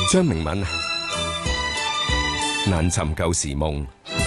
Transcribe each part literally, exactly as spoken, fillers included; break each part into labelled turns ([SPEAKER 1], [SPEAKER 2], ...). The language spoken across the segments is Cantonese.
[SPEAKER 1] 張明敏難尋舊時夢。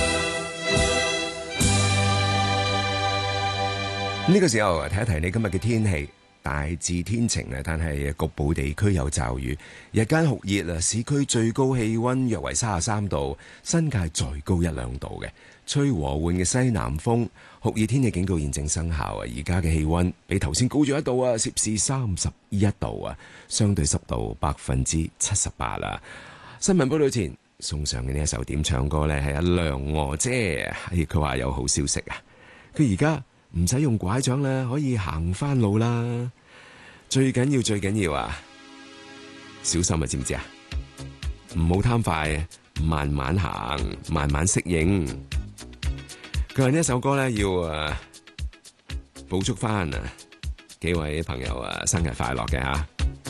[SPEAKER 1] 呢個時候睇一睇你今日嘅天氣，大致天晴啊，但係局部地區有驟雨。日間酷熱啊，市區最高氣溫約為三十三度，新界再高一兩度嘅，吹和緩嘅西南風。酷熱天氣警告現正生效啊！而家嘅氣溫比頭先高咗一度啊，攝氏三十一度啊，相對濕度百分之七十八啦。新聞報道前送上嘅呢一首點唱歌呢，係阿梁娥姐，佢話有好消息啊！佢而家唔使用拐杖啦，可以行翻路啦。最緊要最緊要啊，小心啊，知唔知啊？唔好貪快，慢慢行，慢慢適應。佢話呢一首歌咧，要誒補祝翻啊幾位朋友啊生日快樂嘅吓，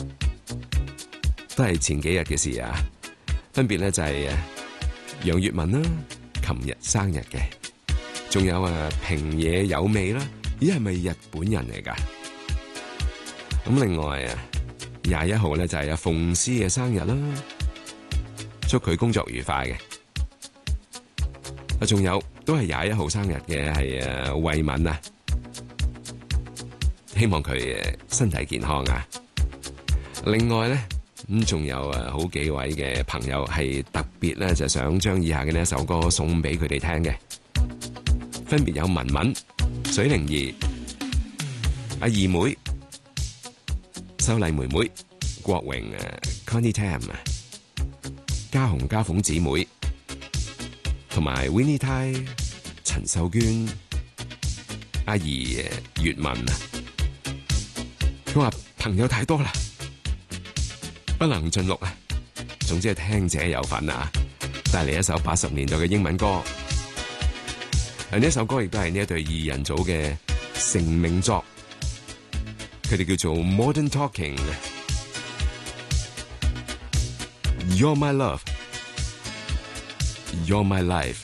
[SPEAKER 1] 都係前幾日嘅事啊。分別咧就係楊月文啦，琴日生日嘅，仲有啊平野有味啦，咦係咪日本人嚟噶？咁另外啊廿一號咧就係阿鳳詩嘅生日啦，祝佢工作愉快嘅。啊，仲有都係廿一號生日嘅係誒慧敏啊，希望佢誒身體健康啊。另外咧咁仲有誒好幾位嘅朋友係特別咧就想將以下嘅呢一首歌送俾佢哋聽嘅，分別有文文、水靈兒、阿二妹、秀麗妹妹、國榮誒 Connie Tam 啊、嘉紅嘉鳳姊妹。同埋 Winnie Tai、陳秀娟、阿姨月文啊，佢話朋友太多啦，不能盡錄啊。總之係聽者有份啊，帶嚟一首八十年代嘅英文歌。呢一首歌亦都係呢一對二人組嘅成名作，佢哋叫做 Modern Talking。You're my love。You're my life。